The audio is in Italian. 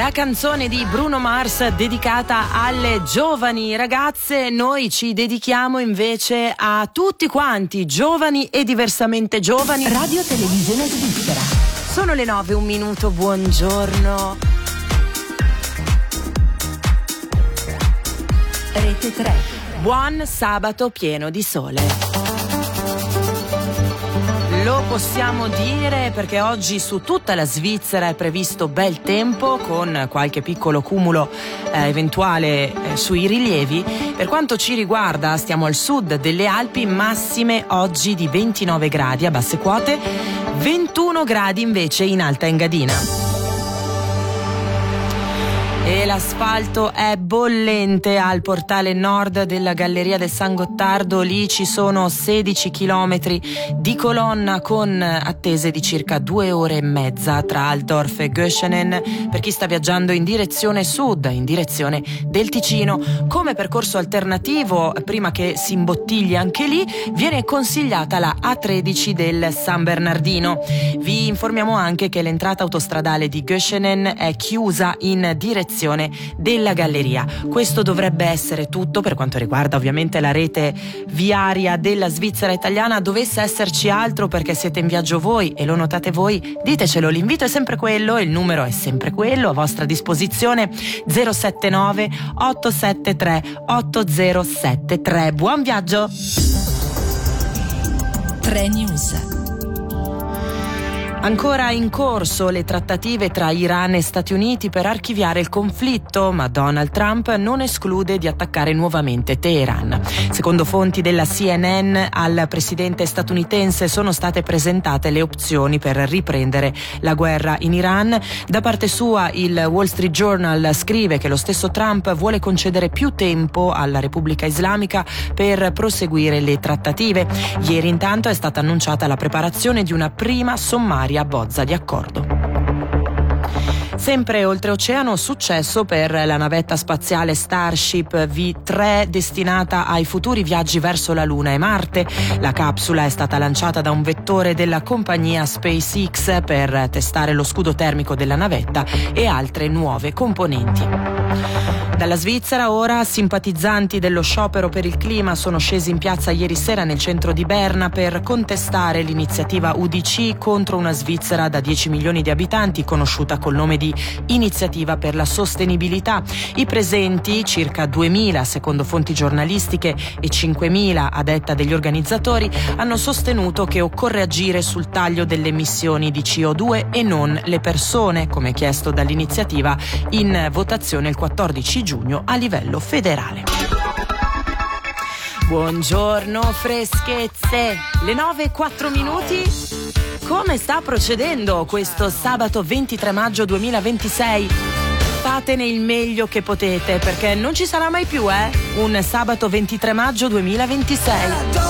La canzone di Bruno Mars dedicata alle giovani ragazze. Noi ci dedichiamo invece a tutti quanti, giovani e diversamente giovani. Radio Televisione Svizzera. Sono le 9, un minuto, buongiorno. Rete 3. Buon sabato pieno di sole. Lo possiamo dire perché oggi su tutta la Svizzera è previsto bel tempo, con qualche piccolo cumulo eventuale sui rilievi. Per quanto ci riguarda, stiamo al sud delle Alpi, massime oggi di 29 gradi a basse quote, 21 gradi invece in Alta Engadina. E l'asfalto è bollente al portale nord della Galleria del San Gottardo. Lì ci sono 16 chilometri di colonna con attese di circa 2 ore e mezza tra Altdorf e Göschenen per chi sta viaggiando in direzione sud, in direzione del Ticino. Come percorso alternativo, prima che si imbottigli anche lì, viene consigliata la A13 del San Bernardino. Vi informiamo anche che l'entrata autostradale di Göschenen è chiusa in direzione della galleria. Questo dovrebbe essere tutto per quanto riguarda ovviamente la rete viaria della Svizzera italiana. Dovesse esserci altro perché siete in viaggio voi e lo notate voi, ditecelo. L'invito è sempre quello, il numero è sempre quello a vostra disposizione: 079 873 8073. Buon viaggio. 3 News. Ancora in corso le trattative tra Iran e Stati Uniti per archiviare il conflitto, ma Donald Trump non esclude di attaccare nuovamente Teheran. Secondo fonti della CNN, al presidente statunitense sono state presentate le opzioni per riprendere la guerra in Iran. Da parte sua, il Wall Street Journal scrive che lo stesso Trump vuole concedere più tempo alla Repubblica Islamica per proseguire le trattative. Ieri intanto è stata annunciata la preparazione di una prima sommaria bozza di accordo. Sempre oltreoceano, successo per la navetta spaziale Starship V3 destinata ai futuri viaggi verso la Luna e Marte. La capsula è stata lanciata da un vettore della compagnia SpaceX per testare lo scudo termico della navetta e altre nuove componenti. Dalla Svizzera ora, simpatizzanti dello sciopero per il clima sono scesi in piazza ieri sera nel centro di Berna per contestare l'iniziativa UDC contro una Svizzera da 10 milioni di abitanti, conosciuta col nome di Iniziativa per la Sostenibilità. I presenti, circa 2.000 secondo fonti giornalistiche e 5.000 a detta degli organizzatori, hanno sostenuto che occorre agire sul taglio delle emissioni di CO2 e non le persone, come chiesto dall'iniziativa in votazione il 14 giugno a livello federale. Buongiorno freschezze, le 9:04. Come sta procedendo questo sabato 23 maggio 2026? Fatene il meglio che potete, perché non ci sarà mai più un sabato 23 maggio 2026.